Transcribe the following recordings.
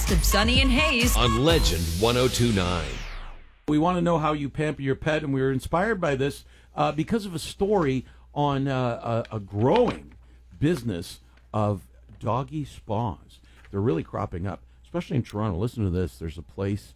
best of Sunny and Hayes on Legend 102.9. We want to know how you pamper your pet, and we were inspired by this because of a story on a growing business of doggy spas. They're really cropping up, especially in Toronto. Listen to this. There's a place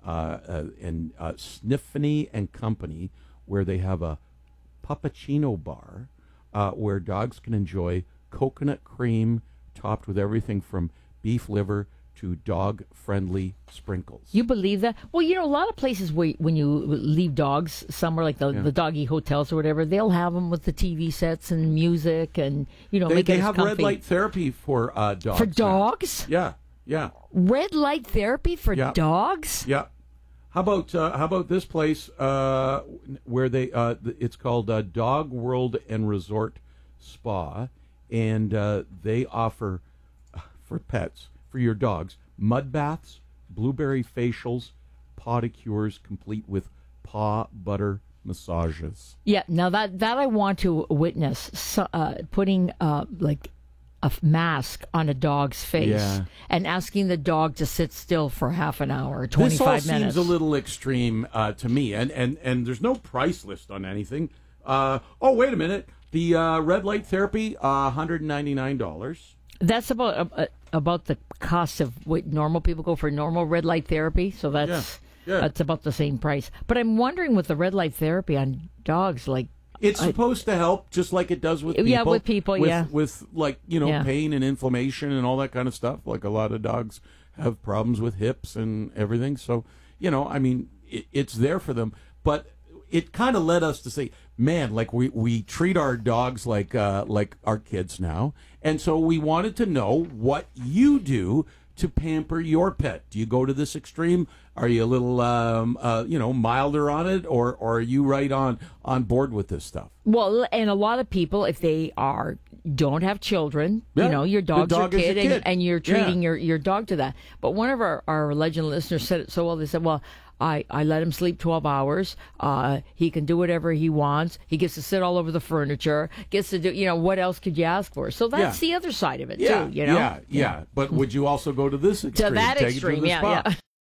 in Sniffany and Company where they have a puppuccino bar where dogs can enjoy coconut cream topped with everything from beef liver to dog-friendly sprinkles. You believe that? Well, a lot of places where when you leave dogs somewhere, like the doggy hotels or whatever, they'll have them with the TV sets and music and, make They it have comfy. red light therapy for dogs. For dogs? Yeah. Red light therapy for dogs? Yeah. How about this place where they it's called Dog World and Resort Spa, and they offer for pets, for your dogs, mud baths, blueberry facials, podicures, complete with paw butter massages. Yeah, now that I want to witness, putting like a mask on a dog's face and asking the dog to sit still for half an hour, 25 this all minutes. Seems a little extreme to me, and there's no price list on anything. Wait a minute, the red light therapy, $199. That's about the cost of what normal people go for normal red light therapy. So that's about the same price. But I'm wondering with the red light therapy on dogs, like it's supposed to help, just like it does with people. Yeah, with people, with pain and inflammation and all that kind of stuff. Like a lot of dogs have problems with hips and everything. So it's there for them. But it kind of led us to say, man, like we treat our dogs like our kids now, and so we wanted to know what you do to pamper your pet. Do you go to this extreme? Are you a little milder on it, or are you right on board with this stuff? Well, and a lot of people, if they don't have children, your dog's your kid, and you're treating your dog to that. But one of our legend listeners said it so well. They said, well, I let him sleep 12 hours. He can do whatever he wants. He gets to sit all over the furniture. Gets to do, what else could you ask for? So that's the other side of it, too, Yeah. But would you also go to this extreme? To that Take it extreme, to the spa?